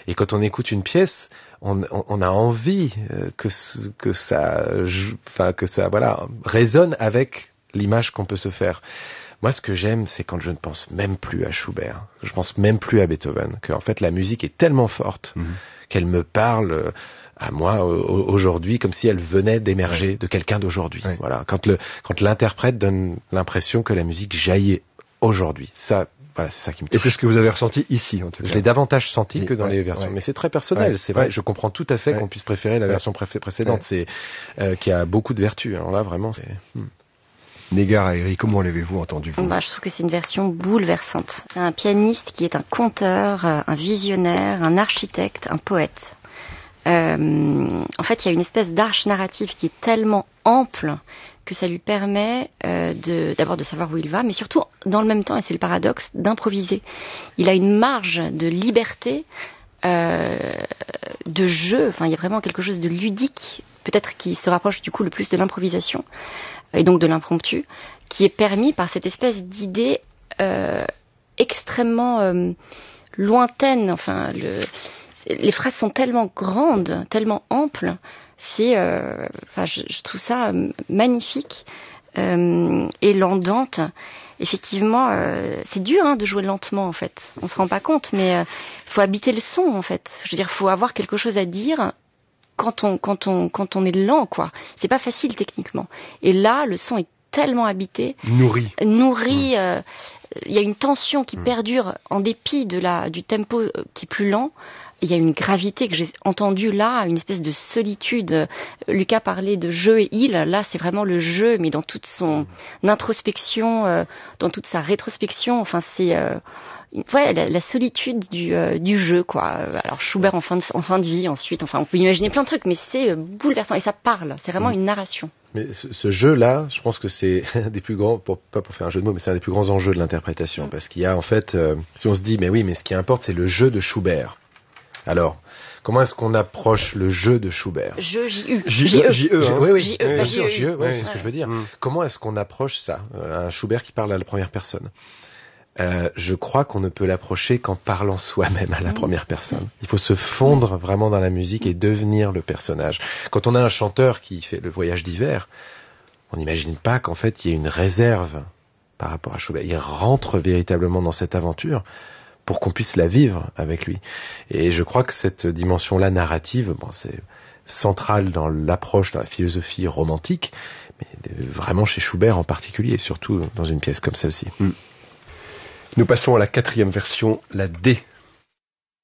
Et quand on écoute une pièce, on a envie que ça voilà, résonne avec l'image qu'on peut se faire. Moi, ce que j'aime, c'est quand je ne pense même plus à Schubert, je pense même plus à Beethoven, que en fait la musique est tellement forte qu'elle me parle à moi aujourd'hui comme si elle venait d'émerger de quelqu'un d'aujourd'hui. Ouais. Voilà, quand l'interprète donne l'impression que la musique jaillit aujourd'hui. Ça, voilà, c'est ça qui me touche. Et c'est ce que vous avez ressenti ici, en tout cas. Je l'ai davantage senti que dans les versions, mais c'est très personnel. C'est vrai, je comprends tout à fait qu'on puisse préférer la version précédente, c'est qui a beaucoup de vertus. Alors là, vraiment, c'est. Négar et Eric, comment l'avez-vous entendu, vous ? Je trouve que c'est une version bouleversante. C'est un pianiste qui est un conteur, un visionnaire, un architecte, un poète. En fait, il y a une espèce d'arche narrative qui est tellement ample que ça lui permet d'abord de savoir où il va, mais surtout, dans le même temps, et c'est le paradoxe, d'improviser. Il a une marge de liberté, de jeu, enfin, il y a vraiment quelque chose de ludique, peut-être qui se rapproche du coup le plus de l'improvisation, et donc de l'impromptu, qui est permis par cette espèce d'idée extrêmement lointaine. Enfin, les phrases sont tellement grandes, tellement amples, je trouve ça magnifique. Et l'andante, effectivement, c'est dur de jouer lentement en fait. On se rend pas compte, mais faut habiter le son en fait. Je veux dire, faut avoir quelque chose à dire. Quand on est lent, quoi. C'est pas facile techniquement. Et là, le son est tellement habité. Nourri. Il y a une tension qui perdure en dépit du tempo qui est plus lent. Il y a une gravité que j'ai entendue là, une espèce de solitude. Lucas parlait de jeu et il. Là, c'est vraiment le jeu, mais dans toute son introspection, dans toute sa rétrospection. Enfin, c'est la solitude du jeu, quoi. Alors Schubert en fin de vie, ensuite. Enfin, on peut imaginer plein de trucs, mais c'est bouleversant et ça parle. C'est vraiment une narration. Mais ce jeu-là, je pense que c'est un des plus grands, pas pour faire un jeu de mots, mais c'est un des plus grands enjeux de l'interprétation, parce qu'il y a en fait, si on se dit, mais ce qui importe, c'est le jeu de Schubert. Alors, comment est-ce qu'on approche le jeu de Schubert ? J-E. Oui, bien sûr, J-E, c'est ce que je veux dire. Comment est-ce qu'on approche ça ? Un Schubert qui parle à la première personne. Je crois qu'on ne peut l'approcher qu'en parlant soi-même à la première personne. Il faut se fondre vraiment dans la musique et devenir le personnage. Quand on a un chanteur qui fait le voyage d'hiver, on n'imagine pas qu'en fait il y ait une réserve par rapport à Schubert. Il rentre véritablement dans cette aventure pour qu'on puisse la vivre avec lui. Et je crois que cette dimension-là narrative, c'est centrale dans l'approche, dans la philosophie romantique, mais vraiment chez Schubert en particulier, et surtout dans une pièce comme celle-ci. Nous passons à la 4e version, la D.